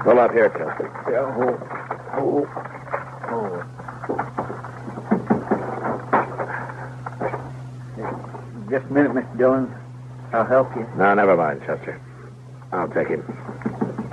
Pull up here, Chester. Just a minute, Mr. Dillon. I'll help you. No, never mind, Chester. I'll take him.